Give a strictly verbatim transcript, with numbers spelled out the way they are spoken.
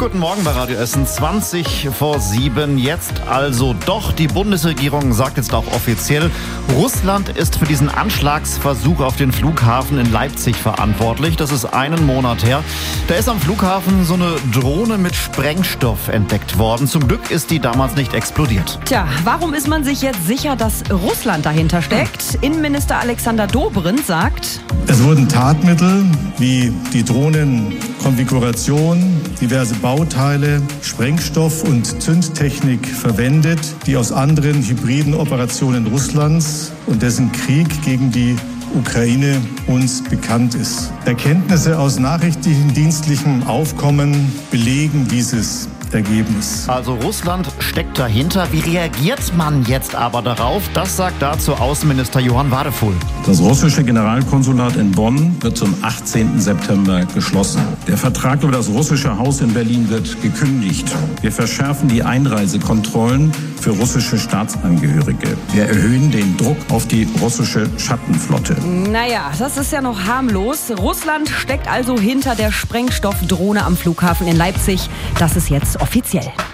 Guten Morgen bei Radio Essen, zwanzig vor sieben. Jetzt also doch. Die Bundesregierung sagt jetzt auch offiziell, Russland ist für diesen Anschlagsversuch auf den Flughafen in Leipzig verantwortlich. Das ist einen Monat her. Da ist am Flughafen so eine Drohne mit Sprengstoff entdeckt worden. Zum Glück ist die damals nicht explodiert. Tja, warum ist man sich jetzt sicher, dass Russland dahinter steckt? Innenminister Alexander Dobrindt sagt: Es wurden Tatmittel wie die Drohnenkonfiguration, diverse Bauteile, Sprengstoff und Zündtechnik verwendet, die aus anderen hybriden Operationen Russlands und dessen Krieg gegen die Ukraine uns bekannt ist. Erkenntnisse aus nachrichtendienstlichem Aufkommen belegen dieses Ergebnis. Also Russland steckt dahinter. Wie reagiert man jetzt aber darauf? Das sagt dazu Außenminister Johann Wadefuhl. Das russische Generalkonsulat in Bonn wird zum achtzehnten September geschlossen. Der Vertrag über das russische Haus in Berlin wird gekündigt. Wir verschärfen die Einreisekontrollen für russische Staatsangehörige. Wir erhöhen den Druck auf die russische Schattenflotte. Naja, das ist ja noch harmlos. Russland steckt also hinter der Sprengstoffdrohne am Flughafen in Leipzig. Das ist jetzt offiziell.